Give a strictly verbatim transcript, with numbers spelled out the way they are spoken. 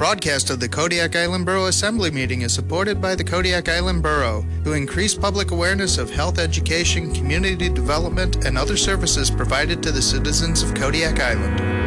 broadcast of the Kodiak Island Borough Assembly meeting is supported by the Kodiak Island Borough to increase public awareness of health education, community development, and other services provided to the citizens of Kodiak Island.